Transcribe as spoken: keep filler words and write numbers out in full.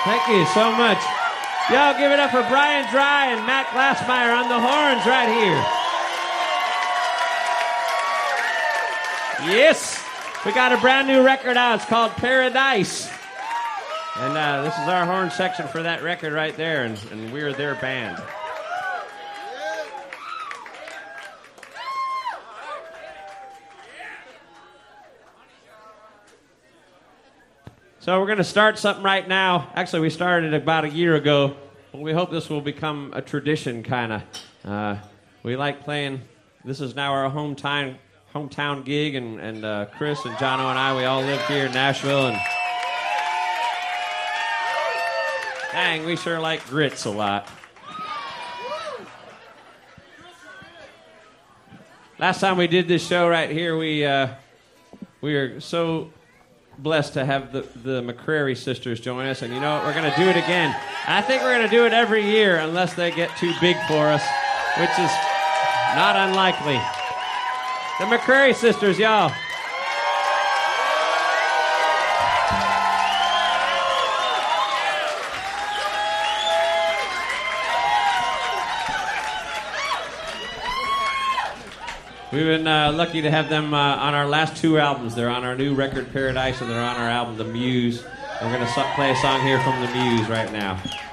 Thank you so much. Y'all give it up for Brian Dry and Matt Glassmeyer on the horns right here. Yes, we got a brand new record out. It's called Paradise. And uh, this is our horn section for that record right there, and, and we're their band. So we're going to start something right now. Actually, we started about a year ago. We hope this will become a tradition, kind of. Uh, we like playing. This is now our hometown hometown gig, and, and uh, Chris and Jono and I, we all live here in Nashville. And dang, we sure like grits a lot. Last time we did this show right here, we uh, we were so blessed to have the, the McCrary sisters join us, and you know what, we're going to do it again. I think we're going to do it every year unless they get too big for us, which is not unlikely. The McCrary sisters, y'all. We've been uh, lucky to have them uh, on our last two albums. They're on our new record, Paradise, and they're on our album, The Muse. We're going to so- play a song here from The Muse right now.